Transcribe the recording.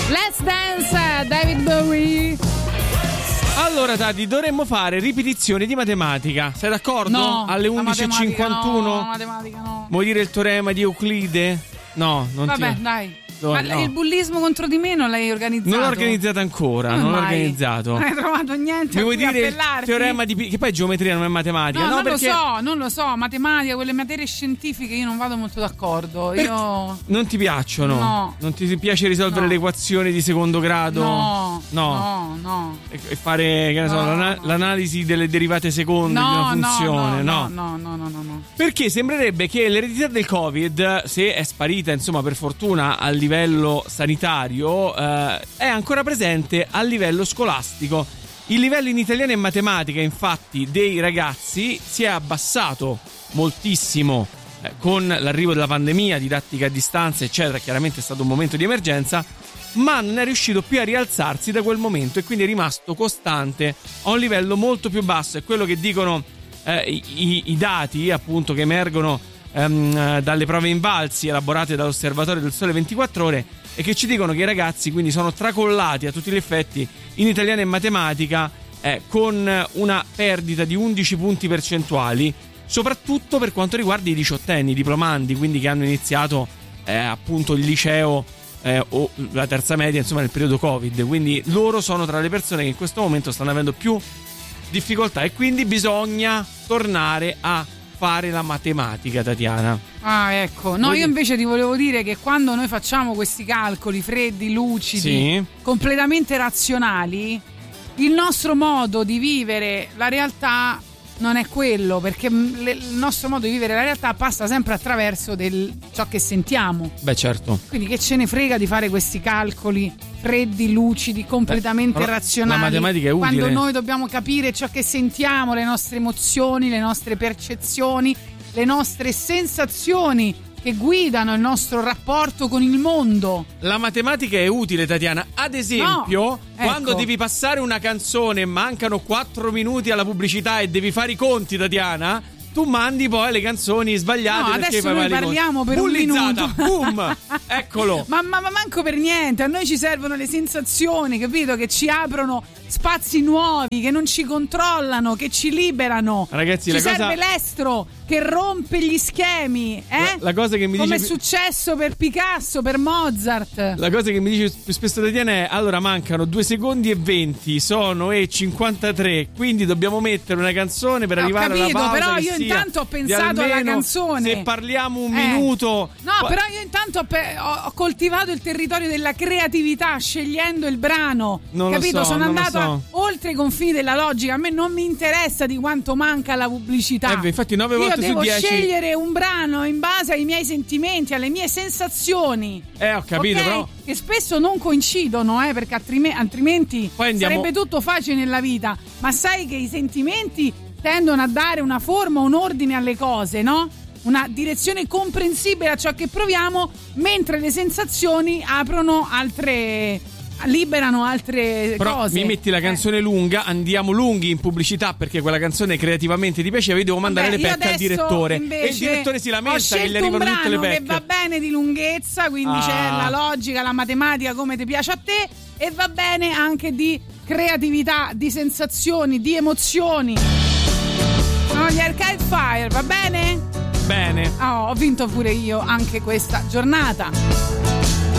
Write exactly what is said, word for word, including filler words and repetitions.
Let's Dance, David Bowie. Allora Tati, dovremmo fare ripetizioni di matematica. Sei d'accordo? No, alle undici e cinquantuno? No, matematica no. Vuoi dire il teorema di Euclide? No, non Vabbè, ti... dai. No, Ma no. il bullismo contro di me non l'hai organizzato? Non l'ho organizzato ancora, Come non l'ho mai? organizzato. Non hai trovato niente. Mi vuoi a cui dire il appellarti? teorema di Pi- che poi geometria non è matematica, No, no? non Perché lo so, non lo so, matematica, quelle materie scientifiche io non vado molto d'accordo. Per- Io non ti piacciono? No. Non ti piace risolvere No. le equazioni di secondo grado? No, No. no, no. E e fare, che ne so, No, l'ana- no. l'analisi delle derivate seconde di No, una no, funzione, no, no, no, no, no, no. Perché sembrerebbe che l'eredità del Covid, se è sparita, insomma, per fortuna a livello sanitario, eh, è ancora presente a livello scolastico. Il livello in italiano e matematica, infatti, dei ragazzi si è abbassato moltissimo eh, con l'arrivo della pandemia, didattica a distanza, eccetera. Chiaramente è stato un momento di emergenza, ma non è riuscito più a rialzarsi da quel momento e quindi è rimasto costante a un livello molto più basso. È quello che dicono eh, i, i dati, appunto, che emergono ehm, dalle prove invalsi elaborate dall'Osservatorio del Sole ventiquattro Ore e che ci dicono che i ragazzi quindi sono tracollati a tutti gli effetti in italiano e matematica eh, con una perdita di undici punti percentuali, soprattutto per quanto riguarda i diciottenni, i diplomandi, quindi che hanno iniziato eh, appunto il liceo eh, o la terza media, insomma, nel periodo Covid. Quindi loro sono tra le persone che in questo momento stanno avendo più difficoltà e quindi bisogna tornare a fare la matematica, Tatiana. Ah, ecco. No, Vuoi- io invece ti volevo dire che quando noi facciamo questi calcoli freddi, lucidi, Sì. completamente razionali, il nostro modo di vivere la realtà non è quello, perché mh, le- il nostro modo di vivere la realtà passa sempre attraverso del, ciò che sentiamo. Beh, certo. Quindi che ce ne frega di fare questi calcoli freddi, lucidi, completamente Beh, però razionali, la matematica è utile. quando noi dobbiamo capire ciò che sentiamo, le nostre emozioni, le nostre percezioni, le nostre sensazioni che guidano il nostro rapporto con il mondo. La matematica è utile, Tatiana. Ad esempio, No, quando ecco. devi passare una canzone e mancano quattro minuti alla pubblicità e devi fare i conti, Tatiana, tu mandi poi le canzoni sbagliate. No, perché adesso fai noi male i conti. parliamo per un Bullizzata, minuto. boom, eccolo. Ma, ma, ma manco per niente, a noi ci servono le sensazioni, capito? Che ci aprono spazi nuovi, che non ci controllano, che ci liberano. Ragazzi, ci la cosa- serve l'estro che rompe gli schemi, eh? La, la cosa che mi Come è dice successo per Picasso, per Mozart. La cosa che mi dice più spesso Tatiana è: allora mancano due secondi e venti, sono e cinquantatré, quindi dobbiamo mettere una canzone per Ho arrivare capito, alla pausa. però che io sia intanto ho di pensato alla almeno, canzone. Se parliamo un Eh. minuto. No, pa- però io intanto ho, pe- ho- ho coltivato il territorio della creatività scegliendo il brano. Non lo capito? so, Sono non lo andata so. oltre i confini della logica. A me non mi interessa di quanto manca la pubblicità. Eh beh, infatti nove io volte su devo dieci- scegliere un brano in base ai miei sentimenti, alle mie sensazioni. Eh, ho capito, Ok? però. Che spesso non coincidono, eh, perché altrime- altrimenti Poi andiamo- sarebbe tutto facile nella vita. Ma sai che i sentimenti tendono a dare una forma, un ordine alle cose, no? Una direzione comprensibile a ciò che proviamo, mentre le sensazioni aprono altre, liberano altre Però cose. mi metti la canzone Eh. lunga, andiamo lunghi in pubblicità perché quella canzone creativamente ti piaceva, io devo mandare Vabbè, le io pecche al adesso direttore. invece E il direttore si ho lamenta che gli scelto arrivano un tutte le brano pecche. che va bene di lunghezza, quindi Ah. c'è la logica, la matematica come ti piace a te, e va bene anche di creatività, di sensazioni, di emozioni. Sono gli Arcade Fire, va bene? Bene. Oh, ho vinto pure io anche questa giornata.